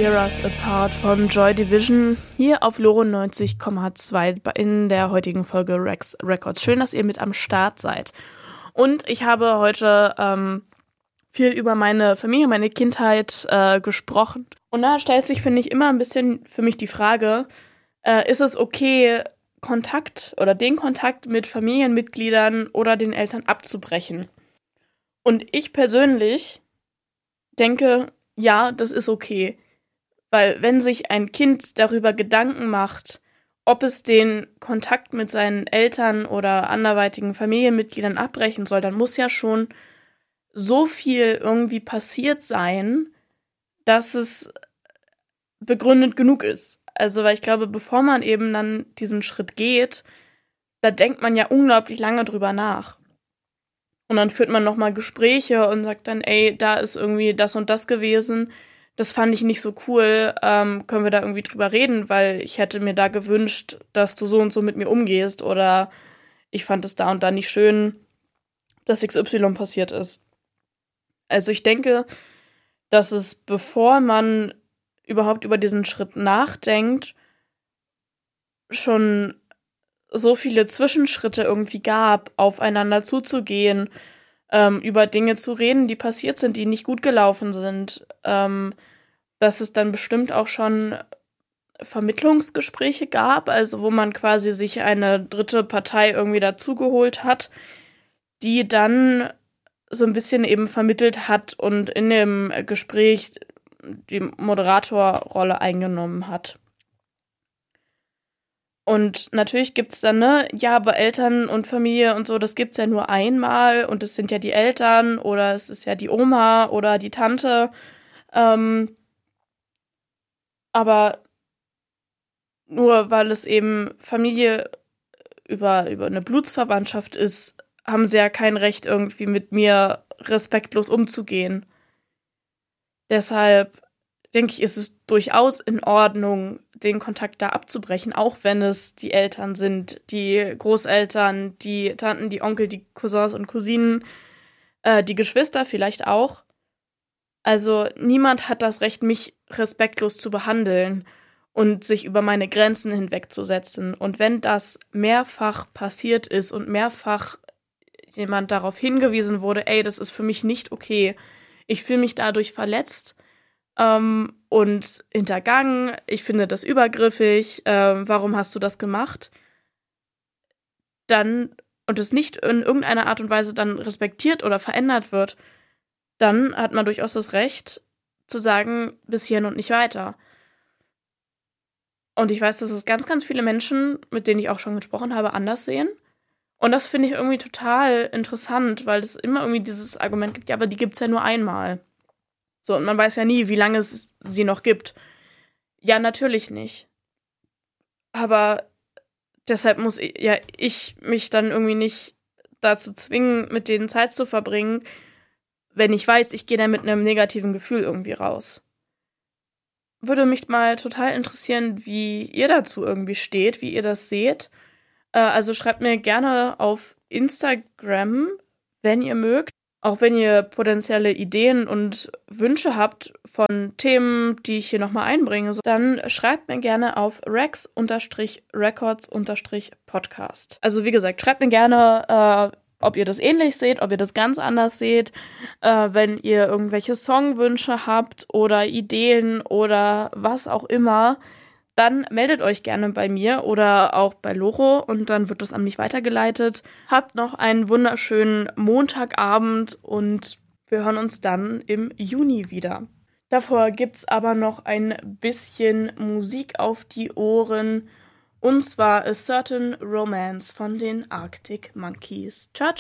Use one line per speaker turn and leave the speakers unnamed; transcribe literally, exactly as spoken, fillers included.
Tear Us Apart von Joy Division hier auf Loro neunzig Komma zwei in der heutigen Folge Rex Records. Schön, dass ihr mit am Start seid. Und ich habe heute ähm, viel über meine Familie, meine Kindheit äh, gesprochen. Und da stellt sich, finde ich, immer ein bisschen für mich die Frage, äh, ist es okay, Kontakt oder den Kontakt mit Familienmitgliedern oder den Eltern abzubrechen? Und ich persönlich denke, ja, das ist okay. Weil wenn sich ein Kind darüber Gedanken macht, ob es den Kontakt mit seinen Eltern oder anderweitigen Familienmitgliedern abbrechen soll, dann muss ja schon so viel irgendwie passiert sein, dass es begründet genug ist. Also, weil ich glaube, bevor man eben dann diesen Schritt geht, da denkt man ja unglaublich lange drüber nach. Und dann führt man nochmal Gespräche und sagt dann, ey, da ist irgendwie das und das gewesen. Das fand ich nicht so cool. Ähm, können wir da irgendwie drüber reden? Weil ich hätte mir da gewünscht, dass du so und so mit mir umgehst. Oder ich fand es da und da nicht schön, dass X Y passiert ist. Also ich denke, dass es, bevor man überhaupt über diesen Schritt nachdenkt, schon so viele Zwischenschritte irgendwie gab, aufeinander zuzugehen, ähm, über Dinge zu reden, die passiert sind, die nicht gut gelaufen sind, ähm, dass es dann bestimmt auch schon Vermittlungsgespräche gab, also wo man quasi sich eine dritte Partei irgendwie dazugeholt hat, die dann so ein bisschen eben vermittelt hat und in dem Gespräch die Moderatorrolle eingenommen hat. Und natürlich gibt's dann, ne, ja, aber Eltern und Familie und so, das gibt's ja nur einmal und es sind ja die Eltern oder es ist ja die Oma oder die Tante. Ähm, aber nur weil es eben Familie über, über eine Blutsverwandtschaft ist, haben sie ja kein Recht, irgendwie mit mir respektlos umzugehen. Deshalb denke ich, ist es durchaus in Ordnung, den Kontakt da abzubrechen, auch wenn es die Eltern sind, die Großeltern, die Tanten, die Onkel, die Cousins und Cousinen, äh, die Geschwister vielleicht auch. Also niemand hat das Recht, mich respektlos zu behandeln und sich über meine Grenzen hinwegzusetzen. Und wenn das mehrfach passiert ist und mehrfach jemand darauf hingewiesen wurde, ey, das ist für mich nicht okay, ich fühle mich dadurch verletzt, Ähm, und hintergangen, ich finde das übergriffig, ähm, warum hast du das gemacht? Dann, und es nicht in irgendeiner Art und Weise dann respektiert oder verändert wird, dann hat man durchaus das Recht zu sagen, bis hierhin und nicht weiter. Und ich weiß, dass es ganz, ganz viele Menschen, mit denen ich auch schon gesprochen habe, anders sehen. Und das finde ich irgendwie total interessant, weil es immer irgendwie dieses Argument gibt, ja, aber die gibt's ja nur einmal. So, und man weiß ja nie, wie lange es sie noch gibt. Ja, natürlich nicht. Aber deshalb muss ich, ja ich mich dann irgendwie nicht dazu zwingen, mit denen Zeit zu verbringen, wenn ich weiß, ich gehe da mit einem negativen Gefühl irgendwie raus. Würde mich mal total interessieren, wie ihr dazu irgendwie steht, wie ihr das seht. Äh, also schreibt mir gerne auf Instagram, wenn ihr mögt. Auch wenn ihr potenzielle Ideen und Wünsche habt von Themen, die ich hier nochmal einbringe, dann schreibt mir gerne auf rex-records-podcast. Also wie gesagt, schreibt mir gerne, äh, ob ihr das ähnlich seht, ob ihr das ganz anders seht, äh, wenn ihr irgendwelche Songwünsche habt oder Ideen oder was auch immer, dann meldet euch gerne bei mir oder auch bei Loro und dann wird das an mich weitergeleitet. Habt noch einen wunderschönen Montagabend und wir hören uns dann im Juni wieder. Davor gibt's aber noch ein bisschen Musik auf die Ohren und zwar A Certain Romance von den Arctic Monkeys. Ciao, ciao!